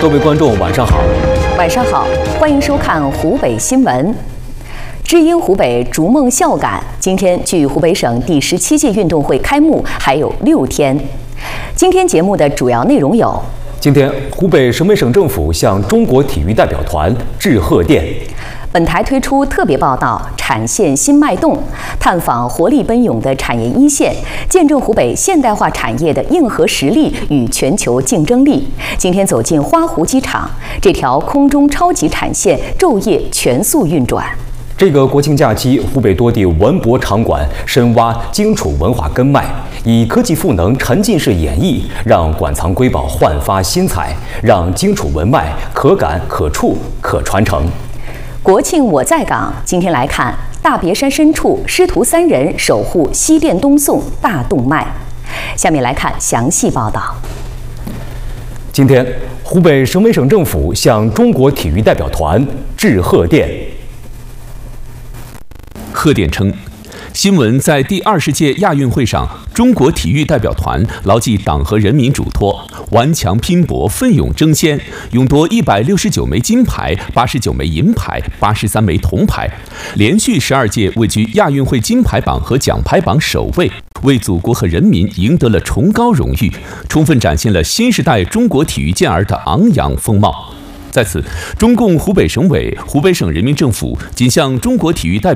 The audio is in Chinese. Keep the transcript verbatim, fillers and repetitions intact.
各位观众，晚上好。 晚上好，欢迎收看湖北新闻。知音湖北，逐梦孝感。今天距湖北省第十七届运动会开幕还有六天。今天节目的主要内容有： 今天，湖北省委省政府向中国体育代表团致贺电。 本台推出特别报道《产线新脉动》，探访活力奔涌的产业一线，见证湖北现代化产业的硬核实力与全球竞争力。今天走进花湖机场，这条空中超级产线昼夜全速运转。 这个国庆假期，湖北多地文博场馆深挖荆楚文化根脉，以科技赋能沉浸式演绎，让馆藏瑰宝焕发新彩，让荆楚文脉可感可触可传承。 国庆我在港，今天来看大别山深处，师徒三人守护西滇东宋大动脉。下面来看详细报道。 今天，湖北省委省政府向中国体育代表团致贺电。 贺电称，新闻在第二十届亚运会上，中国体育代表团牢记党和人民嘱托，顽强拼搏，奋勇争先，勇夺一百六十九枚金牌、八十九枚银牌、八十三枚铜牌，连续十二届位居亚运会金牌榜和奖牌榜首位，为祖国和人民赢得了崇高荣誉，充分展现了新时代中国体育健儿的昂扬风貌。在此，中共湖北省委、湖北省人民政府谨向中国体育代表